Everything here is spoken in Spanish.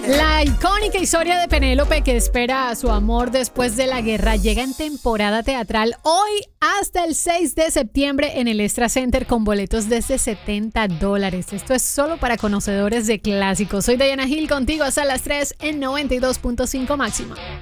La icónica historia de Penélope, que espera a su amor después de la guerra, llega en temporada teatral hoy hasta el 6 de septiembre en el Extra Center con boletos desde $70. Esto es solo para conocedores de clásicos. Soy Diana Gil, contigo hasta las 3 en 92.5 máxima.